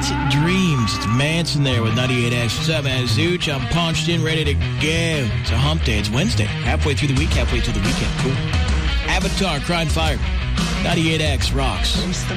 Dreams. It's Manson there with 98X. What's up, man? Zooch, I'm punched in, ready to go. It's a hump day. It's Wednesday. Halfway through the week, halfway through the weekend. Cool. Avatar, Crime Fire. 98X rocks.